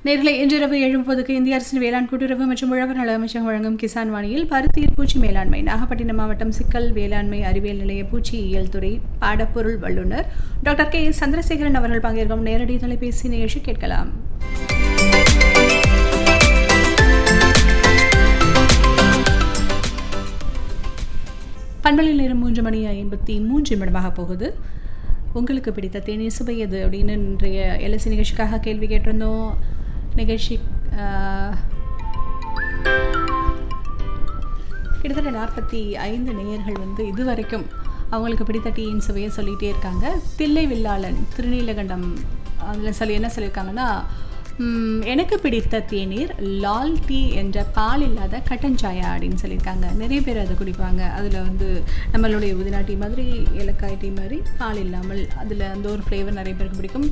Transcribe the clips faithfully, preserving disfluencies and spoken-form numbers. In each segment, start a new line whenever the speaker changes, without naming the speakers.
நேர்களை இன்றிரவு ஏழு முப்பதுக்கு இந்திய அரசின் வேளாண் கூட்டுறவு மற்றும் உழவர் நல அமைச்சகம் வழங்கும் கிசான் வாணியில் பருத்தியில் பூச்சி மேலாண்மை நாகப்பட்டினம் மாவட்டம் சிக்கல் வேளாண்மை அறிவியல் நிலைய பூச்சியியல் துறை பாடப்பொருள் வல்லுநர் டாக்டர் கே சந்திரசேகரன் அவர்கள் பங்கேற்கும் நேரடி தொலைபேசி நிகழ்ச்சி கேட்கலாம். பண்பலையில் நேரம் மூன்று மணி ஐம்பத்தி மூன்று நிமிடமாக போகுது. உங்களுக்கு பிடித்த தேநீர் சுவை எது அப்படின்னு இன்றைய எல்எஸ்சி நிகழ்ச்சிக்காக கேள்வி கேட்டிருந்தோம். நிகழ்ச்சி கிட்டத்தட்ட நாற்பத்தி ஐந்து நேயர்கள் வந்து இதுவரைக்கும் அவங்களுக்கு பிடித்த டீயின் சுவையை சொல்லிகிட்டே இருக்காங்க. தில்லை வில்லாளன் திருநீலகண்டம் அதில் சொல்லி என்ன சொல்லியிருக்காங்கன்னா, எனக்கு பிடித்த தேநீர் லால் டீ என்ற பால் இல்லாத கட்டன் சாயா அப்படின்னு சொல்லியிருக்காங்க. நிறைய பேர் அதை குடிப்பாங்க. அதில் வந்து நம்மளுடைய புதினா டீ மாதிரி ஏலக்காய் டீ மாதிரி பால் இல்லாமல் அதில் அந்த ஒரு ஃப்ளேவர் நிறைய பேருக்கு பிடிக்கும்.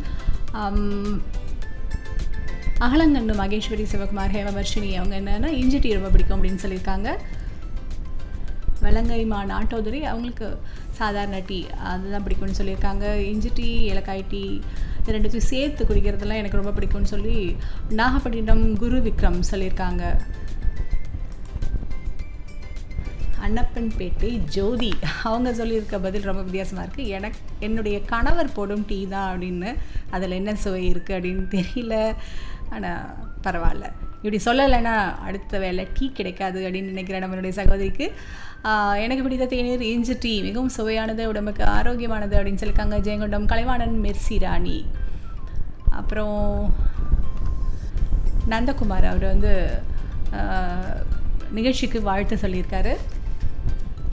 அகலங்கண்ணு மகேஸ்வரி சிவகுமார் ஹேமவர்ஷினி அவங்க என்னென்னா இஞ்சி டீ ரொம்ப பிடிக்கும் அப்படின்னு சொல்லியிருக்காங்க. வெள்ளங்கைமா நாட்டோதரி அவங்களுக்கு சாதாரண டீ அதுதான் பிடிக்கும்னு சொல்லியிருக்காங்க. இஞ்சி டீ ஏலக்காய் டீ இது ரெண்டுத்தையும் சேர்த்து குடிக்கிறதுலாம் எனக்கு ரொம்ப பிடிக்கும்னு சொல்லி நாகப்பட்டினம் குரு விக்ரம் சொல்லியிருக்காங்க. அன்னப்பன்பேட்டை ஜோதி அவங்க சொல்லியிருக்க பதில் ரொம்ப வித்தியாசமாக இருக்குது. எனக்கு என்னுடைய கணவர் போடும் டீ தான் அப்படின்னு, அதில் என்ன சுவை இருக்குது அப்படின்னு தெரியல. ஆனால் பரவாயில்ல, இப்படி சொல்லலைன்னா அடுத்த வேலை டீ கிடைக்காது அப்படின்னு நினைக்கிறேன் நம்மளுடைய சகோதரிக்கு. எனக்கு பிடித்த தேநீர் இஞ்சி டீ மிகவும் சுவையானது, உடம்புக்கு ஆரோக்கியமானது அப்படின்னு சொல்லியிருக்காங்க. ஜெயங்கொண்டம் கலைவாணன் மெர்சி ராணி. அப்புறம் நந்தகுமார் அவர் வந்து நிகழ்ச்சிக்கு வாழ்த்து சொல்லியிருக்காரு.